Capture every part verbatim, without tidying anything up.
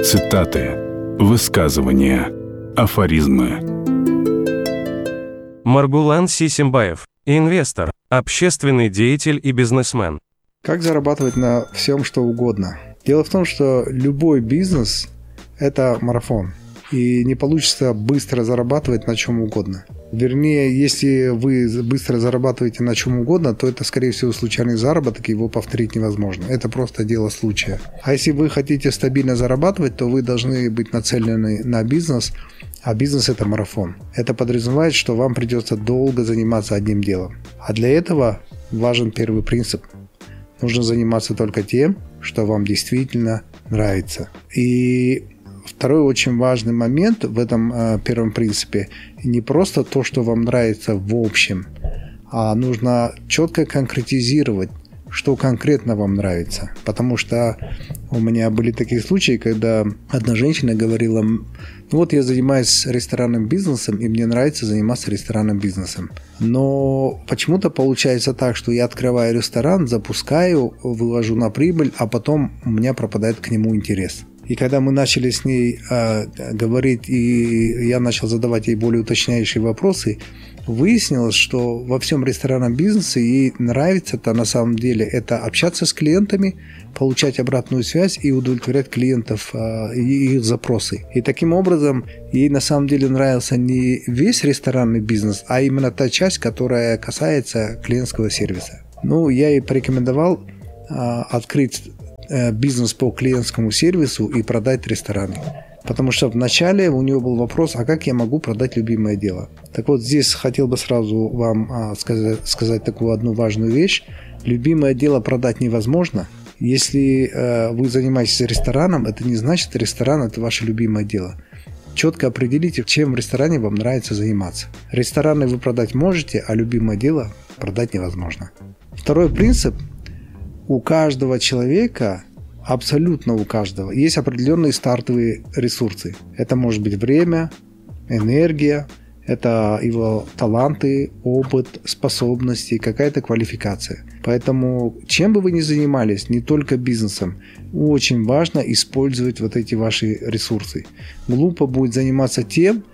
Цитаты, высказывания, афоризмы. Маргулан Сисимбаев, инвестор, общественный деятель и бизнесмен. Как зарабатывать на всем, что угодно? Дело в том, что любой бизнес – это марафон. И не получится быстро зарабатывать на чем угодно. Вернее, если вы быстро зарабатываете на чем угодно, то это, скорее всего, случайный заработок, его повторить невозможно. Это просто дело случая. А если вы хотите стабильно зарабатывать, то вы должны быть нацелены на бизнес, а бизнес – это марафон. Это подразумевает, что вам придется долго заниматься одним делом. А для этого важен первый принцип. Нужно заниматься только тем, что вам действительно нравится. И второй очень важный момент в этом э, первом принципе – не просто то, что вам нравится в общем, а нужно четко конкретизировать, что конкретно вам нравится. Потому что у меня были такие случаи, когда одна женщина говорила: ну вот я занимаюсь ресторанным бизнесом, и мне нравится заниматься ресторанным бизнесом. Но почему-то получается так, что я открываю ресторан, запускаю, вывожу на прибыль, а потом у меня пропадает к нему интерес. И когда мы начали с ней э, говорить, и я начал задавать ей более уточняющие вопросы, выяснилось, что во всем ресторанном бизнесе ей нравится-то на самом деле это общаться с клиентами, получать обратную связь и удовлетворять клиентов э, и их запросы. И таким образом ей на самом деле нравился не весь ресторанный бизнес, а именно та часть, которая касается клиентского сервиса. Ну, я ей порекомендовал э, открыть бизнес по клиентскому сервису и продать рестораны. Потому что вначале у нее был вопрос: а как я могу продать любимое дело? Так вот, здесь хотел бы сразу вам а, сказать, сказать такую одну важную вещь. Любимое дело продать невозможно. Если э, вы занимаетесь рестораном, это не значит, что ресторан – это ваше любимое дело. Четко определите, чем в ресторане вам нравится заниматься. Рестораны вы продать можете, а любимое дело продать невозможно. Второй принцип. У каждого человека, абсолютно у каждого, есть определенные стартовые ресурсы. Это может быть время, энергия, это его таланты, опыт, способности, какая-то квалификация. Поэтому, чем бы вы ни занимались, не только бизнесом, очень важно использовать вот эти ваши ресурсы. Глупо будет заниматься тем,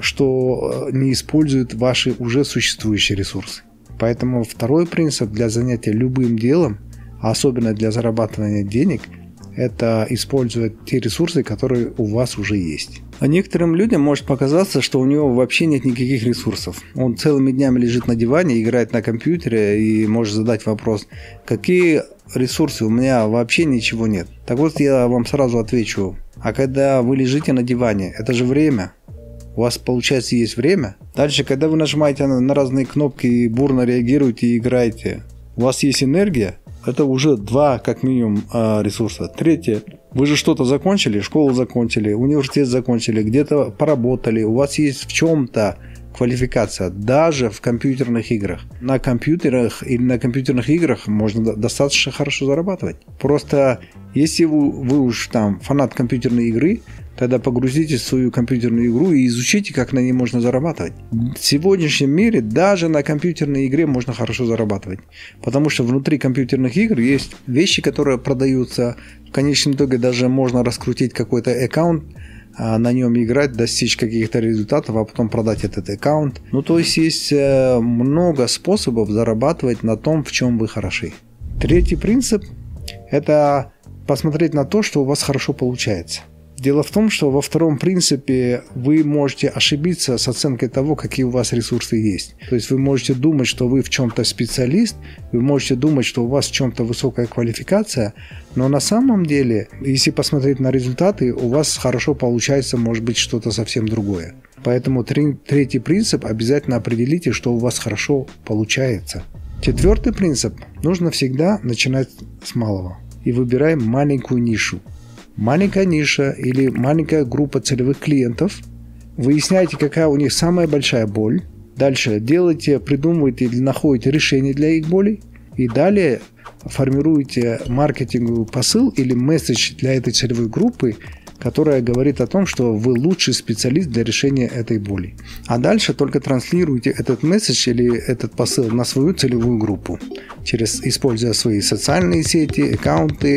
что не использует ваши уже существующие ресурсы. Поэтому второй принцип для занятия любым делом, а особенно для зарабатывания денег, это использовать те ресурсы, которые у вас уже есть. А некоторым людям может показаться, что у него вообще нет никаких ресурсов. Он целыми днями лежит на диване, играет на компьютере и может задать вопрос: какие ресурсы? У меня вообще ничего нет. Так вот, я вам сразу отвечу: а когда вы лежите на диване, это же время. У вас, получается, есть время. Дальше, когда вы нажимаете на разные кнопки и бурно реагируете и играете, у вас есть энергия. Это уже два, как минимум, ресурса. Третье. Вы же что-то закончили, школу закончили, университет закончили, где-то поработали. У вас есть в чем-то квалификация, даже в компьютерных играх. На компьютерах или на компьютерных играх можно достаточно хорошо зарабатывать. Просто если вы, вы уж там фанат компьютерной игры, тогда погрузитесь в свою компьютерную игру и изучите, как на ней можно зарабатывать. В сегодняшнем мире даже на компьютерной игре можно хорошо зарабатывать. Потому что внутри компьютерных игр есть вещи, которые продаются. В конечном итоге даже можно раскрутить какой-то аккаунт, на нем играть, достичь каких-то результатов, а потом продать этот аккаунт. Ну, то есть есть много способов зарабатывать на том, в чем вы хороши. Третий принцип – это посмотреть на то, что у вас хорошо получается. Дело в том, что во втором принципе вы можете ошибиться с оценкой того, какие у вас ресурсы есть. То есть вы можете думать, что вы в чем-то специалист, вы можете думать, что у вас в чем-то высокая квалификация, но на самом деле, если посмотреть на результаты, у вас хорошо получается, может быть, что-то совсем другое. Поэтому третий принцип – обязательно определите, что у вас хорошо получается. Четвертый принцип – нужно всегда начинать с малого и выбираем маленькую нишу. Маленькая ниша или маленькая группа целевых клиентов. Выясняйте, какая у них самая большая боль. Дальше делайте, придумывайте или находите решение для их болей. И далее формируете маркетинговый посыл или месседж для этой целевой группы, которая говорит о том, что вы лучший специалист для решения этой боли. А дальше только транслируйте этот месседж или этот посыл на свою целевую группу, через, используя свои социальные сети, аккаунты,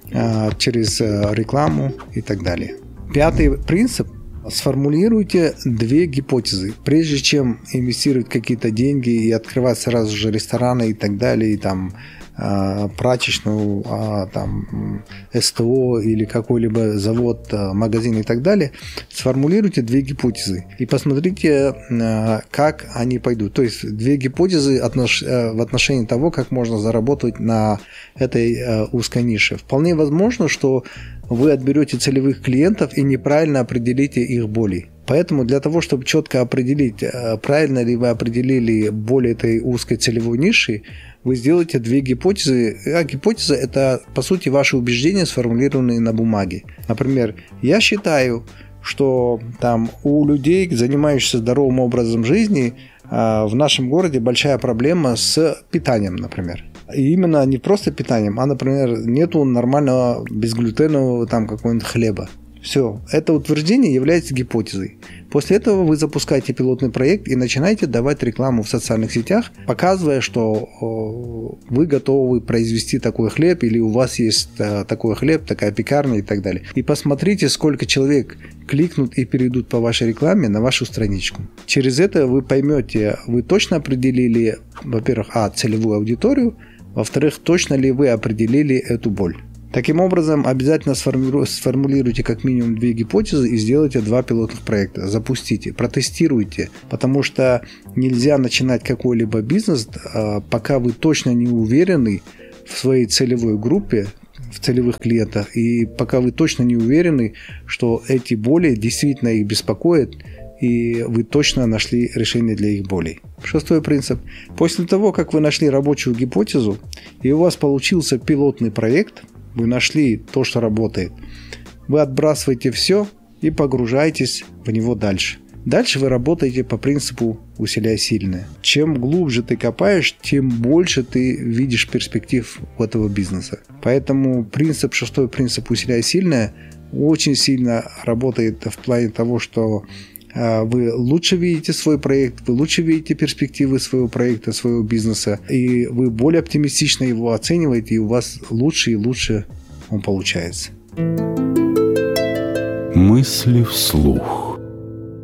через рекламу и так далее. Пятый принцип. Сформулируйте две гипотезы. Прежде чем инвестировать какие-то деньги и открывать сразу же рестораны и так далее, и там прачечную, там, СТО или какой-либо завод, магазин и так далее, сформулируйте две гипотезы и посмотрите, как они пойдут. То есть две гипотезы в отношении того, как можно заработать на этой узкой нише. Вполне возможно, что вы отберете целевых клиентов и неправильно определите их боли. Поэтому для того, чтобы четко определить, правильно ли вы определили боль этой узкой целевой ниши, вы сделаете две гипотезы. А гипотеза – это, по сути, ваши убеждения, сформулированные на бумаге. Например, я считаю, что там, у людей, занимающихся здоровым образом жизни, в нашем городе большая проблема с питанием, например. И именно не просто питанием, а, например, нету нормального безглютенового там какого-нибудь хлеба. Все, это утверждение является гипотезой. После этого вы запускаете пилотный проект и начинаете давать рекламу в социальных сетях, показывая, что вы готовы произвести такой хлеб, или у вас есть такой хлеб, такая пекарня и так далее. И посмотрите, сколько человек кликнут и перейдут по вашей рекламе на вашу страничку. Через это вы поймете, вы точно определили, во-первых, а, целевую аудиторию, во-вторых, точно ли вы определили эту боль. Таким образом, обязательно сформулируйте как минимум две гипотезы и сделайте два пилотных проекта. Запустите, протестируйте, потому что нельзя начинать какой-либо бизнес, пока вы точно не уверены в своей целевой группе, в целевых клиентах, и пока вы точно не уверены, что эти боли действительно их беспокоят, и вы точно нашли решение для их болей. Шестой принцип. После того, как вы нашли рабочую гипотезу, и у вас получился пилотный проект, вы нашли то, что работает, вы отбрасываете все и погружаетесь в него дальше. Дальше вы работаете по принципу «усиляй сильное». Чем глубже ты копаешь, тем больше ты видишь перспектив у этого бизнеса. Поэтому принцип, шестой принцип «усиляй сильное» очень сильно работает в плане того, что вы лучше видите свой проект, вы лучше видите перспективы своего проекта, своего бизнеса, и вы более оптимистично его оцениваете, и у вас лучше и лучше он получается. Мысли вслух.